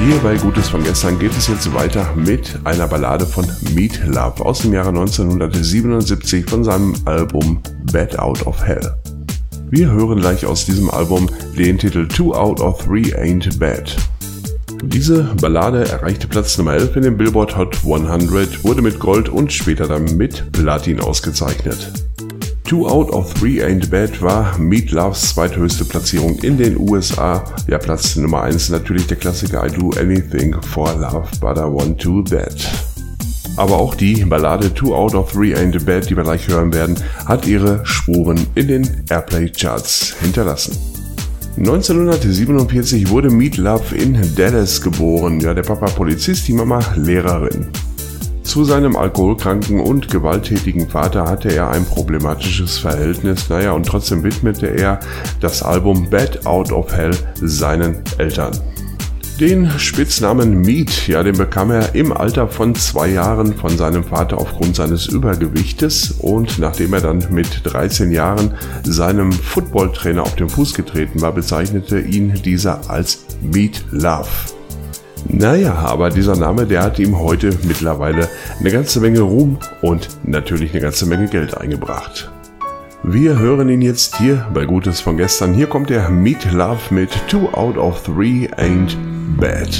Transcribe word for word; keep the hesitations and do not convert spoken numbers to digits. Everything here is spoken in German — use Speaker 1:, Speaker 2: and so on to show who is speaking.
Speaker 1: Hier bei Gutes von gestern geht es jetzt weiter mit einer Ballade von Meat Loaf aus dem Jahre neunzehnhundertsiebenundsiebzig von seinem Album Bad Out of Hell. Wir hören gleich aus diesem Album den Titel Two Out of Three Ain't Bad. Diese Ballade erreichte Platz Nummer elf in den Billboard Hot hundert, wurde mit Gold und später dann mit Platin ausgezeichnet. Two Out of Three Ain't Bad war Meat Loafs zweithöchste Platzierung in den U S A. Ja, Platz Nummer eins natürlich der Klassiker I Do Anything for Love But I Want to That. Aber auch die Ballade Two Out of Three Ain't Bad, die wir gleich hören werden, hat ihre Spuren in den Airplay-Charts hinterlassen. neunzehnhundertsiebenundvierzig wurde Meat Loaf in Dallas geboren. Ja, der Papa Polizist, die Mama Lehrerin. Zu seinem alkoholkranken und gewalttätigen Vater hatte er ein problematisches Verhältnis, naja, und trotzdem widmete er das Album Bad Out of Hell seinen Eltern. Den Spitznamen Meat, ja, den bekam er im Alter von zwei Jahren von seinem Vater aufgrund seines Übergewichtes, und nachdem er dann mit dreizehn Jahren seinem Footballtrainer auf den Fuß getreten war, bezeichnete ihn dieser als Meat Loaf. Naja, aber dieser Name, der hat ihm heute mittlerweile eine ganze Menge Ruhm und natürlich eine ganze Menge Geld eingebracht. Wir hören ihn jetzt hier bei Gutes von gestern. Hier kommt der Meat Loaf mit Two Out of Three Ain't Bad.